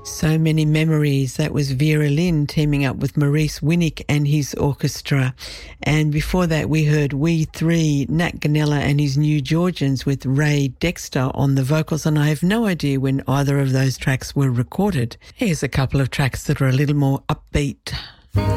So Many Memories. That was Vera Lynn teaming up with Maurice Winnick and his orchestra. And before that we heard We Three, Nat Ganella and his New Georgians with Ray Dexter on the vocals, and I have no idea when either of those tracks were recorded. Here's a couple of tracks that are a little more upbeat.